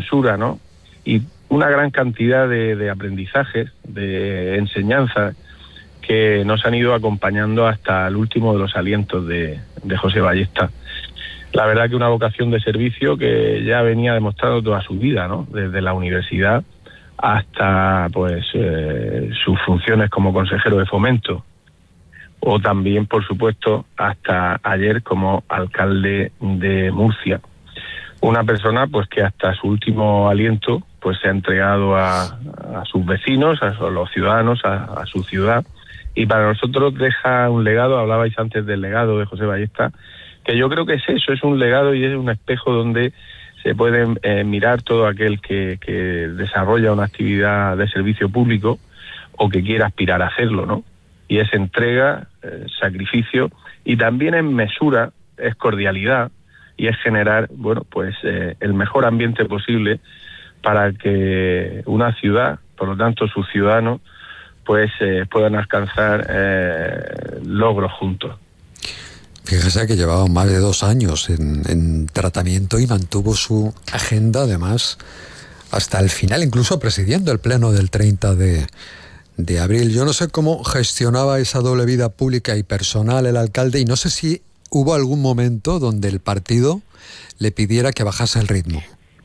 mesura, ¿no? Y una gran cantidad de aprendizajes, de enseñanzas que nos han ido acompañando hasta el último de los alientos de José Ballesta. La verdad que una vocación de servicio que ya venía demostrando toda su vida, ¿no? Desde la universidad hasta pues sus funciones como consejero de fomento, o también, por supuesto, hasta ayer como alcalde de Murcia. Una persona pues que hasta su último aliento pues se ha entregado a sus vecinos, a los ciudadanos, a su ciudad, y para nosotros deja un legado. Hablabais antes del legado de José Ballesta, que yo creo que es eso, es un legado y es un espejo donde se puede mirar todo aquel que desarrolla una actividad de servicio público o que quiera aspirar a hacerlo, ¿no? Y es entrega, sacrificio, y también en mesura, es cordialidad, y es generar, bueno, pues el mejor ambiente posible para que una ciudad, por lo tanto sus ciudadanos, pues puedan alcanzar logros juntos. Fíjese que llevaba más de 2 años en tratamiento y mantuvo su agenda, además, hasta el final, incluso presidiendo el pleno del 30 de abril. Yo no sé cómo gestionaba esa doble vida pública y personal el alcalde, y no sé si hubo algún momento donde el partido le pidiera que bajase el ritmo.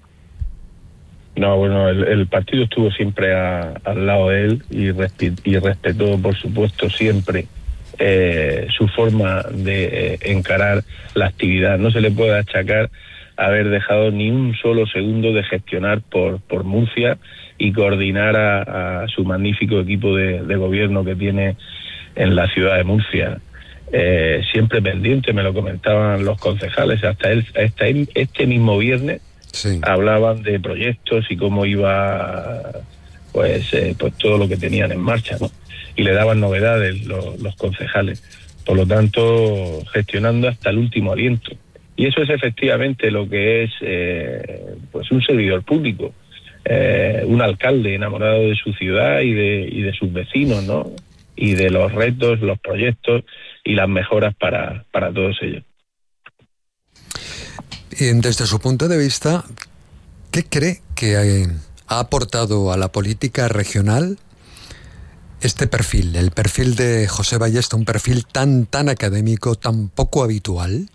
No, bueno, el partido estuvo siempre al lado de él y respetó, por supuesto, siempre su forma de encarar la actividad. No se le puede achacar haber dejado ni un solo segundo de gestionar por Murcia y coordinar a su magnífico equipo de gobierno que tiene en la ciudad de Murcia. Siempre pendiente, me lo comentaban los concejales, hasta este mismo viernes. Sí. Hablaban de proyectos y cómo iba pues todo lo que tenían en marcha, ¿no? Y le daban novedades los concejales. Por lo tanto, gestionando hasta el último aliento. Y eso es efectivamente lo que es pues un servidor público, un alcalde enamorado de su ciudad y de sus vecinos, ¿no? Y de los retos, los proyectos y las mejoras para todos ellos. Y desde su punto de vista, ¿qué cree que ha aportado a la política regional este perfil, el perfil de José Ballesta, un perfil tan académico, tan poco habitual?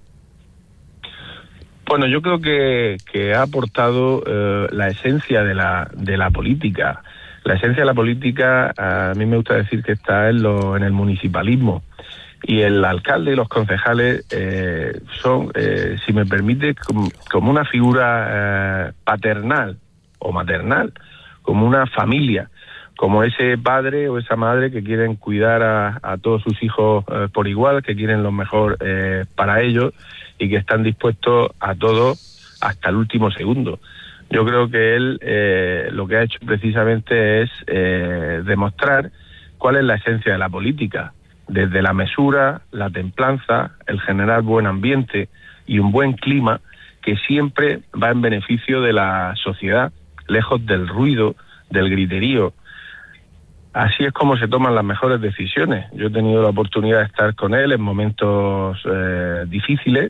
Bueno, yo creo que ha aportado la esencia de la política. La esencia de la política, a mí me gusta decir que está en el municipalismo. Y el alcalde y los concejales son, si me permite, como una figura paternal o maternal, como una familia, como ese padre o esa madre que quieren cuidar a todos sus hijos por igual, que quieren lo mejor para ellos y que están dispuestos a todo hasta el último segundo. Yo creo que él lo que ha hecho precisamente es demostrar cuál es la esencia de la política, desde la mesura, la templanza, el generar buen ambiente y un buen clima que siempre va en beneficio de la sociedad, lejos del ruido, del griterío. Así es como se toman las mejores decisiones. Yo he tenido la oportunidad de estar con él en momentos difíciles,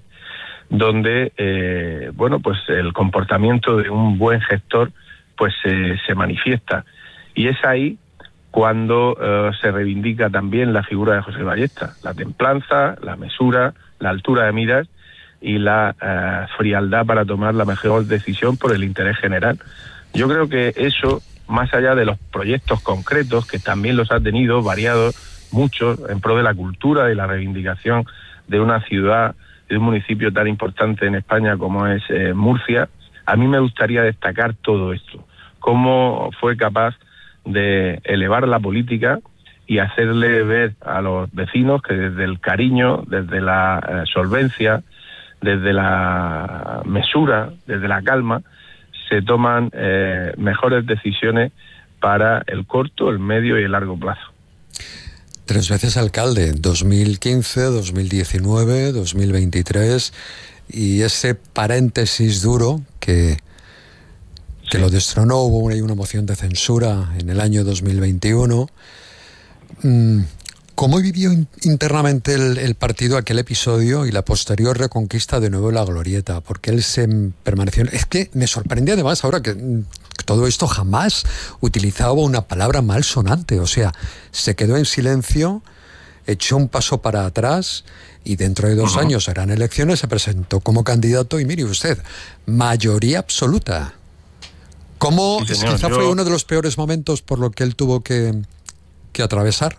donde bueno, pues el comportamiento de un buen gestor pues se manifiesta. Y es ahí cuando se reivindica también la figura de José Ballesta, la templanza, la mesura, la altura de miras y la frialdad para tomar la mejor decisión por el interés general. Yo creo que eso, más allá de los proyectos concretos, que también los ha tenido, variados, muchos, en pro de la cultura y la reivindicación de una ciudad, de un municipio tan importante en España como es Murcia, a mí me gustaría destacar todo esto, cómo fue capaz de elevar la política y hacerle ver a los vecinos que desde el cariño, desde la solvencia, desde la mesura, desde la calma, se toman mejores decisiones para el corto, el medio y el largo plazo. 3 veces alcalde, 2015, 2019, 2023, y ese paréntesis duro que lo destronó, hubo una moción de censura en el año 2021. ¿Cómo vivió internamente el partido aquel episodio y la posterior reconquista de nuevo la glorieta? Porque él se permaneció... Es que me sorprende además ahora que todo esto jamás utilizaba una palabra malsonante. O sea, se quedó en silencio, echó un paso para atrás y dentro de 2 años serán elecciones, se presentó como candidato y mire usted, mayoría absoluta. ¿Cómo? Sí, señor, quizá fue uno de los peores momentos por lo que él tuvo que atravesar.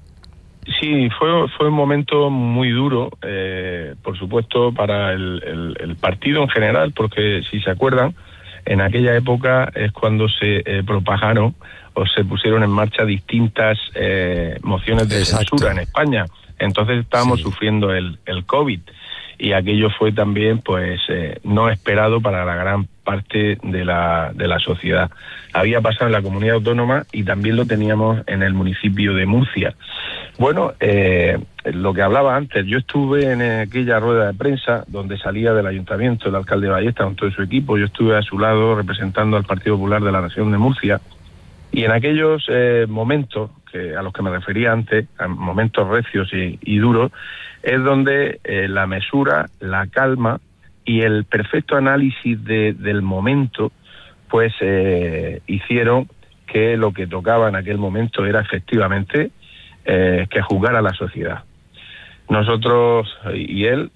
Sí, fue un momento muy duro, por supuesto, para el partido en general, porque si se acuerdan, en aquella época es cuando se propagaron o se pusieron en marcha distintas mociones de censura en España. Entonces estábamos sufriendo el COVID y aquello fue también pues no esperado para la gran parte de la sociedad. Había pasado en la comunidad autónoma y también lo teníamos en el municipio de Murcia. Bueno, lo que hablaba antes, yo estuve en aquella rueda de prensa donde salía del ayuntamiento el alcalde Ballesta con todo su equipo. Yo estuve a su lado representando al Partido Popular de la región de Murcia y en aquellos momentos a los que me refería antes, a momentos recios y duros, es donde la mesura, la calma y el perfecto análisis del momento pues hicieron que lo que tocaba en aquel momento era efectivamente que juzgar a la sociedad. Nosotros y él,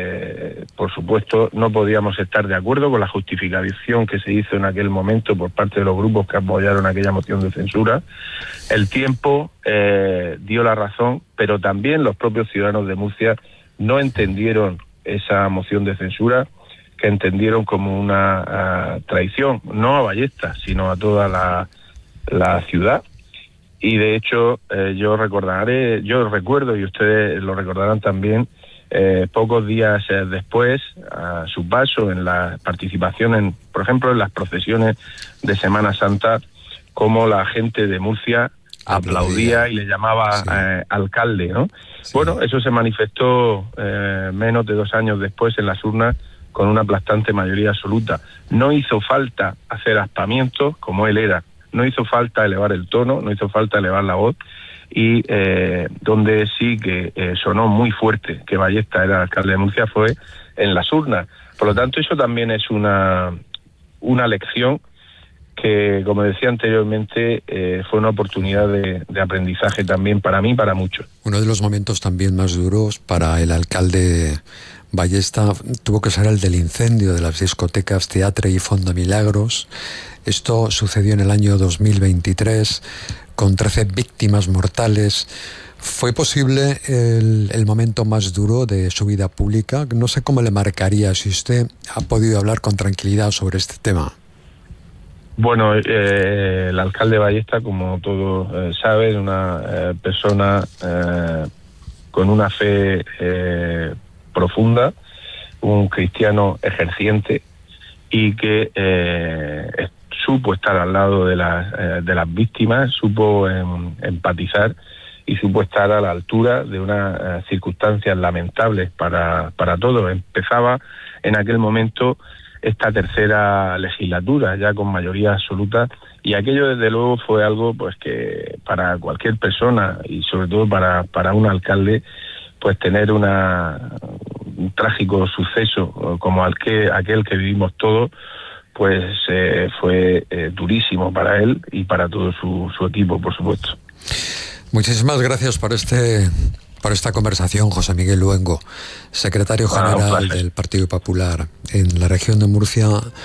por supuesto, no podíamos estar de acuerdo con la justificación que se hizo en aquel momento por parte de los grupos que apoyaron aquella moción de censura. El tiempo dio la razón, pero también los propios ciudadanos de Murcia no entendieron esa moción de censura, que entendieron como una traición, no a Ballesta, sino a toda la ciudad. Y de hecho yo recuerdo, y ustedes lo recordarán también, pocos días después, a su paso en la participación por ejemplo, en las procesiones de Semana Santa, como la gente de Murcia aplaudía y le llamaba alcalde, ¿no? Sí. Bueno, eso se manifestó menos de 2 años después en las urnas con una aplastante mayoría absoluta. No hizo falta hacer aspamientos como él era. No hizo falta elevar el tono, no hizo falta elevar la voz y donde sí que sonó muy fuerte que Ballesta era el alcalde de Murcia fue en las urnas. Por lo tanto, eso también es una lección que, como decía anteriormente, fue una oportunidad de aprendizaje también para mí y para muchos. Uno de los momentos también más duros para el alcalde Ballesta tuvo que ser el del incendio de las discotecas Teatre y Fondo Milagros. Esto sucedió en el año 2023 con 13 víctimas mortales. ¿Fue posible el momento más duro de su vida pública? No sé cómo le marcaría, si usted ha podido hablar con tranquilidad sobre este tema. Bueno, el alcalde Ballesta, como todos saben, es una persona con una fe profunda, un cristiano ejerciente y que supo estar al lado de las víctimas, supo empatizar y supo estar a la altura de unas circunstancias lamentables para todos. Empezaba en aquel momento esta tercera legislatura, ya con mayoría absoluta, y aquello desde luego fue algo pues que para cualquier persona y sobre todo para un alcalde, pues tener un trágico suceso como aquel que vivimos todos, pues fue durísimo para él y para todo su equipo, por supuesto. Muchísimas gracias por esta conversación, José Miguel Luengo, secretario general del Partido Popular en la región de Murcia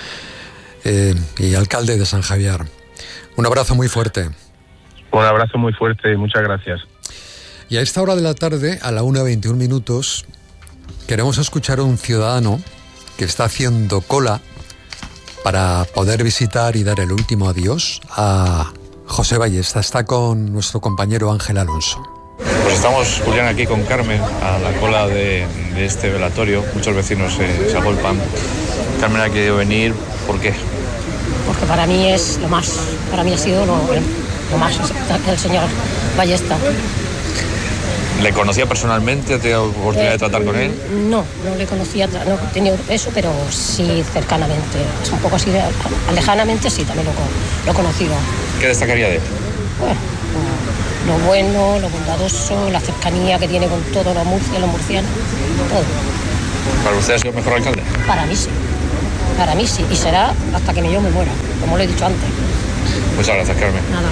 y alcalde de San Javier. Un abrazo muy fuerte. Un abrazo muy fuerte, muchas gracias. Y a esta hora de la tarde, a la 1:21, queremos escuchar a un ciudadano que está haciendo cola para poder visitar y dar el último adiós a José Ballesta. Está con nuestro compañero Ángel Alonso. Pues estamos, Julián, aquí con Carmen a la cola de este velatorio. Muchos vecinos se agolpan. Carmen ha querido venir, ¿por qué? Porque para mí es lo más, para mí ha sido lo más el señor Ballesta. ¿Le conocía personalmente? ¿Ha tenido oportunidad de tratar con él? No le conocía, no he tenido eso, pero sí cercanamente. Es un poco así, lejanamente sí, también lo he conocido. ¿Qué destacaría de él? Bueno, lo bueno, lo bondadoso, la cercanía que tiene con todos los murcianos, todo. ¿Para usted ha sido el mejor alcalde? Para mí sí, y será hasta que yo me muera, como lo he dicho antes. Muchas gracias, Carmen. Nada.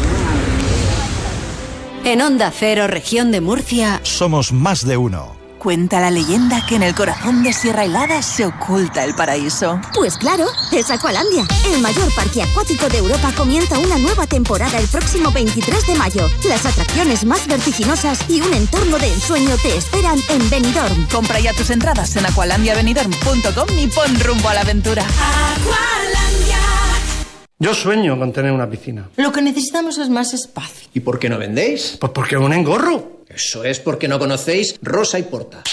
En Onda Cero, región de Murcia, somos más de uno. Cuenta la leyenda que en el corazón de Sierra Helada se oculta el paraíso. Pues claro, es Aqualandia. El mayor parque acuático de Europa comienza una nueva temporada el próximo 23 de mayo. Las atracciones más vertiginosas y un entorno de ensueño te esperan en Benidorm. Compra ya tus entradas en aqualandiabenidorm.com y pon rumbo a la aventura. Aqualandia. Yo sueño con tener una piscina. Lo que necesitamos es más espacio. ¿Y por qué no vendéis? Pues porque es un engorro. Eso es porque no conocéis Rosa y Porta.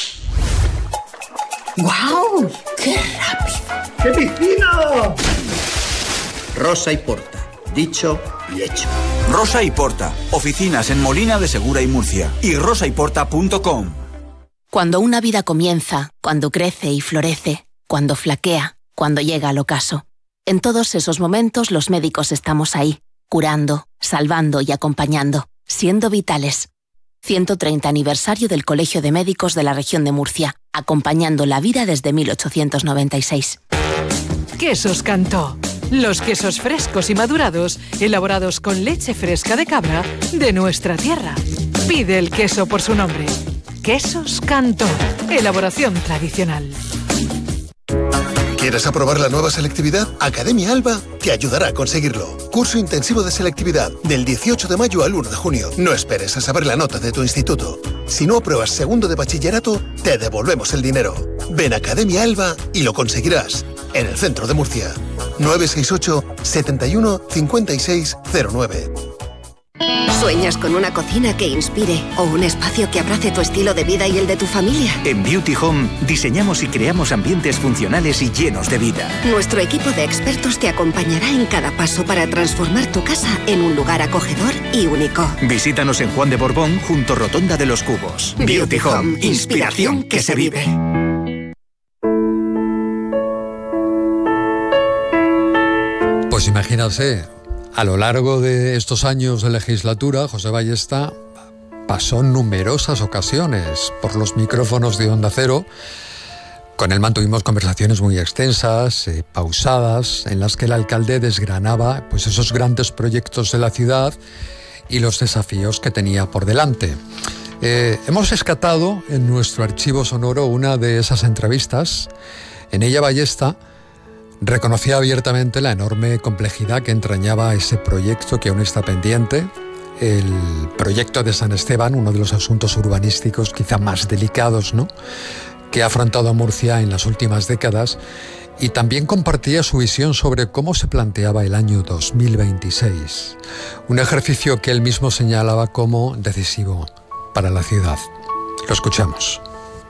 ¡Guau! ¡Qué rápido! ¡Qué piscina! Rosa y Porta. Dicho y hecho. Rosa y Porta. Oficinas en Molina de Segura y Murcia. Y rosayporta.com. cuando una vida comienza, cuando crece y florece, cuando flaquea, cuando llega al ocaso. En todos esos momentos los médicos estamos ahí, curando, salvando y acompañando, siendo vitales. 130 aniversario del Colegio de Médicos de la Región de Murcia, acompañando la vida desde 1896. Quesos Cantó. Los quesos frescos y madurados, elaborados con leche fresca de cabra de nuestra tierra. Pide el queso por su nombre. Quesos Cantó. Elaboración tradicional. ¿Quieres aprobar la nueva selectividad? Academia Alba te ayudará a conseguirlo. Curso intensivo de selectividad del 18 de mayo al 1 de junio. No esperes a saber la nota de tu instituto. Si no apruebas segundo de bachillerato, te devolvemos el dinero. Ven a Academia Alba y lo conseguirás. En el centro de Murcia. 968 71 56 09. ¿Sueñas con una cocina que inspire o un espacio que abrace tu estilo de vida y el de tu familia? En Beauty Home diseñamos y creamos ambientes funcionales y llenos de vida. Nuestro equipo de expertos te acompañará en cada paso para transformar tu casa en un lugar acogedor y único. Visítanos en Juan de Borbón, junto Rotonda de los Cubos. Beauty Home, inspiración que se vive. Pues imagínate, a lo largo de estos años de legislatura, José Ballesta pasó en numerosas ocasiones por los micrófonos de Onda Cero. Con él mantuvimos conversaciones muy extensas, pausadas, en las que el alcalde desgranaba pues, esos grandes proyectos de la ciudad y los desafíos que tenía por delante. Hemos rescatado en nuestro archivo sonoro una de esas entrevistas. En ella Ballesta reconocía abiertamente la enorme complejidad que entrañaba ese proyecto que aún está pendiente, el proyecto de San Esteban, uno de los asuntos urbanísticos quizá más delicados, ¿no?, que ha afrontado a Murcia en las últimas décadas, y también compartía su visión sobre cómo se planteaba el año 2026, un ejercicio que él mismo señalaba como decisivo para la ciudad. Lo escuchamos.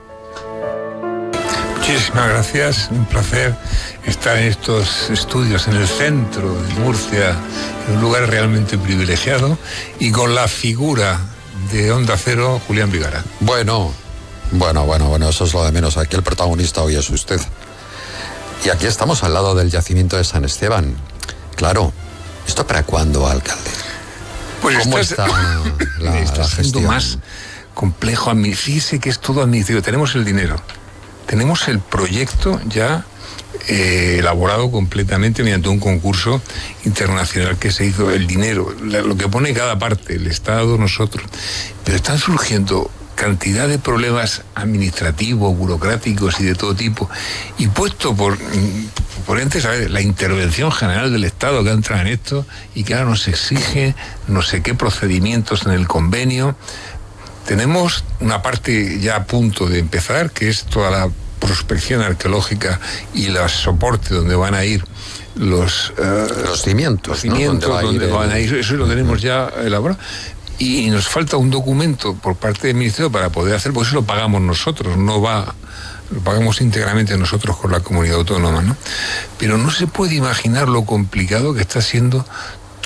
Muchísimas gracias, un placer estar en estos estudios en el centro de Murcia, en un lugar realmente privilegiado, y con la figura de Onda Cero, Julián Vigara. Bueno, eso es lo de menos. Aquí el protagonista hoy es usted. Y aquí estamos al lado del yacimiento de San Esteban. Claro, ¿esto para cuándo, alcalde? Pues ¿cómo está la gestión? Más complejo. Fíjese que es todo administrativo. Tenemos el dinero. Tenemos el proyecto ya elaborado completamente mediante un concurso internacional que se hizo. El dinero, lo que pone cada parte, el Estado, nosotros. Pero están surgiendo cantidad de problemas administrativos, burocráticos y de todo tipo. Y puesto por entes, ¿sabes?, la intervención general del Estado que entra en esto y que ahora nos exige no sé qué procedimientos en el convenio. Tenemos una parte ya a punto de empezar, que es toda la prospección arqueológica y los soportes donde van a ir los cimientos, ¿no? Donde van a ir, eso lo tenemos ya elaborado. Y nos falta un documento por parte del Ministerio para poder hacer, porque eso lo pagamos nosotros, lo pagamos íntegramente nosotros con la comunidad autónoma, ¿no? Pero no se puede imaginar lo complicado que está siendo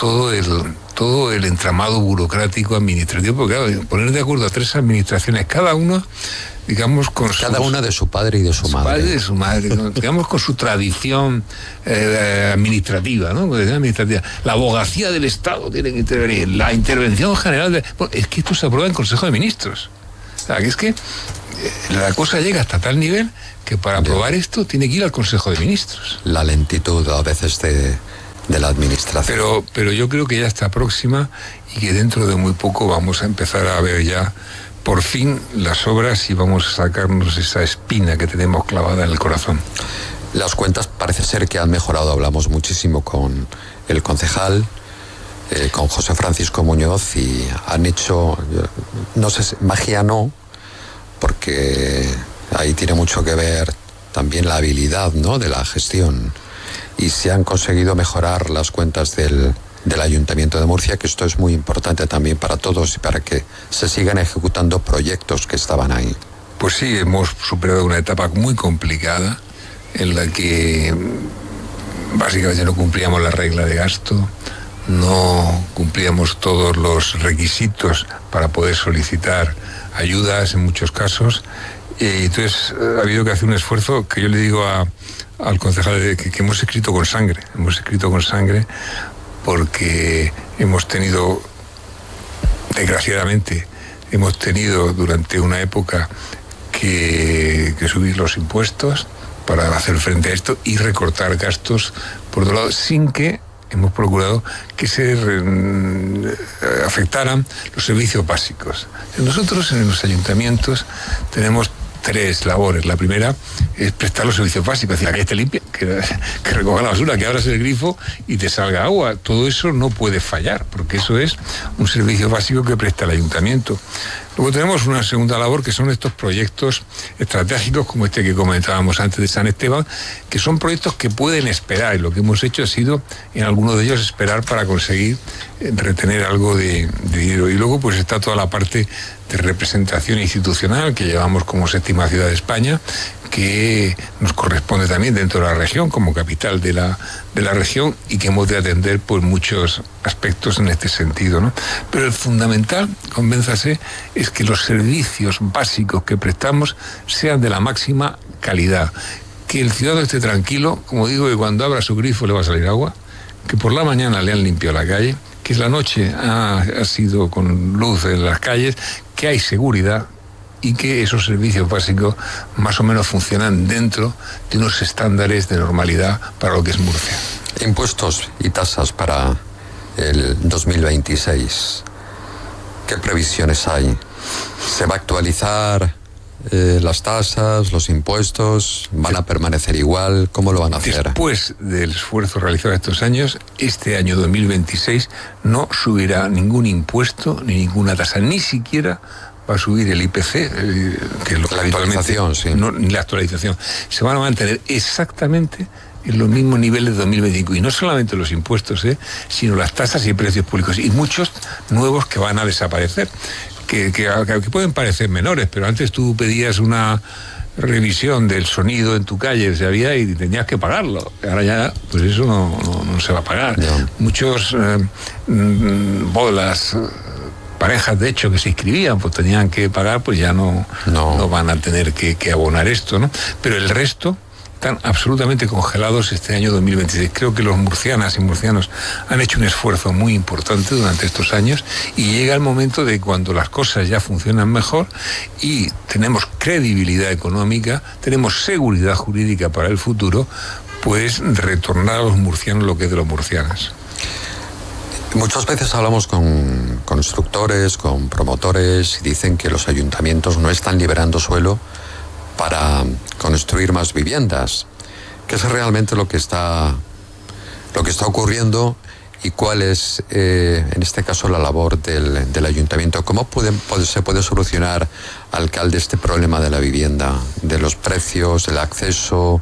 todo el entramado burocrático administrativo, porque claro, poner de acuerdo a 3 administraciones, cada uno, digamos, con cada una de su padre y de su madre. Padre y de su madre, digamos, con su tradición administrativa, ¿no? La abogacía del Estado tiene que intervenir, la intervención general es que esto se aprueba en Consejo de Ministros. O sea, que es que la cosa llega hasta tal nivel que para aprobar esto tiene que ir al Consejo de Ministros. La lentitud a veces de la administración. Pero yo creo que ya está próxima y que dentro de muy poco vamos a empezar a ver ya por fin las obras y vamos a sacarnos esa espina que tenemos clavada en el corazón. Las cuentas parece ser que han mejorado. Hablamos muchísimo con el concejal, con José Francisco Muñoz, y han hecho, no sé, magia no, porque ahí tiene mucho que ver también la habilidad, ¿no?, de la gestión. Y se han conseguido mejorar las cuentas del Ayuntamiento de Murcia, que esto es muy importante también para todos y para que se sigan ejecutando proyectos que estaban ahí. Pues sí, hemos superado una etapa muy complicada en la que básicamente no cumplíamos la regla de gasto, no cumplíamos todos los requisitos para poder solicitar ayudas en muchos casos, y entonces ha habido que hacer un esfuerzo que yo le digo al concejal que hemos escrito con sangre, porque desgraciadamente hemos tenido durante una época que subir los impuestos para hacer frente a esto y recortar gastos por otro lado, sin que hemos procurado que se afectaran los servicios básicos. Nosotros en los ayuntamientos tenemos 3 labores. La primera es prestar los servicios básicos, es decir, que esté limpia, que recoja la basura, que abras el grifo y te salga agua. Todo eso no puede fallar, porque eso es un servicio básico que presta el ayuntamiento. Luego tenemos una segunda labor, que son estos proyectos estratégicos, como este que comentábamos antes de San Esteban, que son proyectos que pueden esperar, y lo que hemos hecho ha sido, en algunos de ellos, esperar para conseguir retener algo de dinero. Y luego pues está toda la parte de representación institucional que llevamos como 7ª ciudad de España, que nos corresponde también dentro de la región, como capital de la región, y que hemos de atender pues muchos aspectos en este sentido, ¿no? Pero el fundamental, convénzase, es que los servicios básicos que prestamos sean de la máxima calidad, que el ciudadano esté tranquilo, como digo, que cuando abra su grifo le va a salir agua, que por la mañana le han limpiado la calle, que la noche ha sido con luz en las calles, que hay seguridad y que esos servicios básicos más o menos funcionan dentro de unos estándares de normalidad para lo que es Murcia. Impuestos y tasas para el 2026. ¿Qué previsiones hay? ¿Se va a actualizar las tasas, los impuestos? ¿Van a permanecer igual? ¿Cómo lo van a hacer? Después del esfuerzo realizado estos años, este año 2026 no subirá ningún impuesto ni ninguna tasa, ni siquiera va a subir el IPC, que es lo que la actualización, sí. No, ni la actualización. Se van a mantener exactamente en los mismos niveles de 2025. Y no solamente los impuestos, sino las tasas y precios públicos. Y muchos nuevos que van a desaparecer. Que pueden parecer menores, pero antes tú pedías una revisión del sonido en tu calle, se había, y tenías que pagarlo. Ahora ya, pues eso no se va a pagar. No. Muchos bodas, parejas de hecho que se inscribían, pues tenían que pagar, pues ya no van a tener que abonar esto, ¿no? Pero el resto están absolutamente congelados este año 2026. Creo que los murcianas y murcianos han hecho un esfuerzo muy importante durante estos años, y llega el momento de cuando las cosas ya funcionan mejor y tenemos credibilidad económica, tenemos seguridad jurídica para el futuro, pues retornar a los murcianos lo que es de los murcianas. Muchas veces hablamos con constructores, con promotores, y dicen que los ayuntamientos no están liberando suelo para construir más viviendas. ¿Qué es realmente lo que está ocurriendo y cuál es, en este caso, la labor del ayuntamiento? ¿Cómo se puede solucionar, alcalde, este problema de la vivienda, de los precios, del acceso?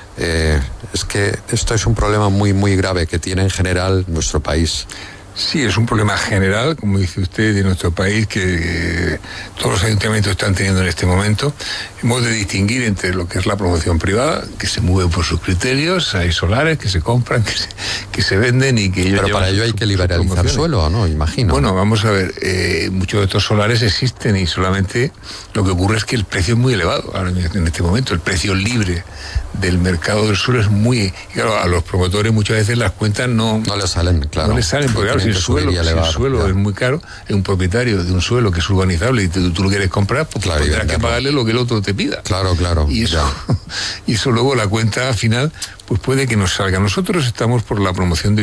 Es que esto es un problema muy, muy grave que tiene en general nuestro país. Sí, es un problema general, como dice usted, de nuestro país, que todos los ayuntamientos están teniendo en este momento. hemos de distinguir entre lo que es la promoción privada, que se mueve por sus criterios, hay solares que se compran, que se venden y que ellos... Pero para ello hay que liberalizar el suelo, ¿no? Imagino. Bueno, vamos a ver, muchos de estos solares existen y solamente lo que ocurre es que el precio es muy elevado ahora en este momento. El precio libre del mercado del suelo es muy... Claro, a los promotores muchas veces las cuentas no les salen, claro. No les salen, porque claro, si el suelo es muy caro, es un propietario de un suelo que es urbanizable y tú lo quieres comprar, pues claro, tendrás que pagarle lo que el otro te pida. Claro. Y eso luego la cuenta final pues puede que nos salga. Nosotros estamos por la promoción de